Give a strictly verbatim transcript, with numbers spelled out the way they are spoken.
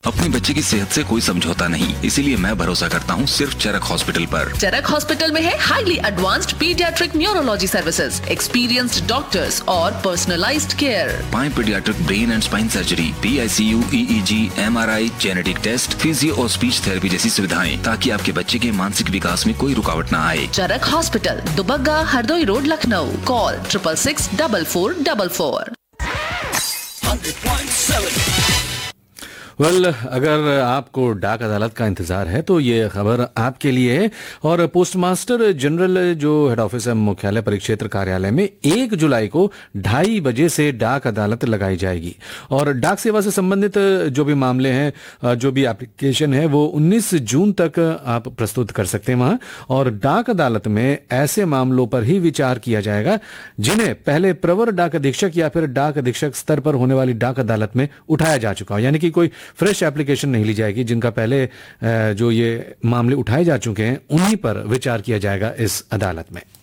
अपने बच्चे की सेहत से कोई समझौता नहीं, इसीलिए मैं भरोसा करता हूँ सिर्फ चरक हॉस्पिटल पर। चरक हॉस्पिटल में है highly advanced paediatric neurology services, experienced doctors और पर्सनलाइज्ड केयर। पाए paediatric brain and spine surgery, P I C you, E E ji, M R I, genetic test, physio और स्पीच थेरेपी जैसी सुविधाएं, ताकि आपके बच्चे के मानसिक विकास में कोई रुकावट न आए। चरक hospital, Dubagga, Hardoi road, Lucknow. Call triple six double four double four. Well well, अगर आपको डाक अदालत का इंतजार है तो ये खबर आपके लिए है। और पोस्टमास्टर जनरल जो हेड ऑफिस है मुख्यालय परिक्षेत्र कार्यालय में एक जुलाई को ढाई बजे से डाक अदालत लगाई जाएगी। और डाक सेवा से संबंधित जो भी मामले हैं, जो भी एप्लीकेशन है, वो उन्नीस जून तक आप प्रस्तुत कर सकते हैं वहां। और डाक अदालत में ऐसे मामलों पर ही विचार किया जाएगा जिन्हें पहले प्रवर डाक अधीक्षक या फिर डाक अधीक्षक स्तर पर होने वाली डाक अदालत में उठाया जा चुका हो। यानी कि कोई फ्रेश एप्लीकेशन नहीं ली जाएगी। जिनका पहले जो ये मामले उठाए जा चुके हैं उन्हीं पर विचार किया जाएगा इस अदालत में।